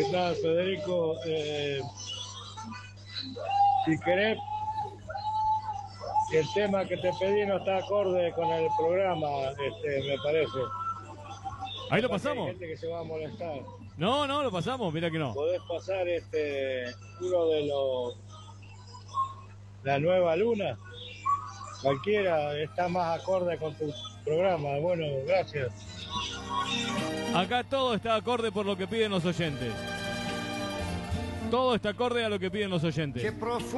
¿Qué tal, Federico? Si querés, el tema que te pedí no está acorde con el programa, me parece. Ahí lo pasamos. Hay gente que se va a molestar. No, lo pasamos, mira que no. Podés pasar uno de la nueva luna. Cualquiera está más acorde con tu programa. Bueno, gracias. Acá todo está acorde por lo que piden los oyentes. Todo está acorde a lo que piden los oyentes.